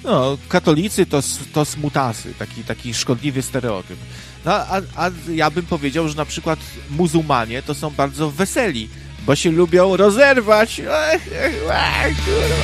No, katolicy to smutasy, taki szkodliwy stereotyp. No, a ja bym powiedział, że na przykład muzułmanie to są bardzo weseli, bo się lubią rozerwać. Kurwa.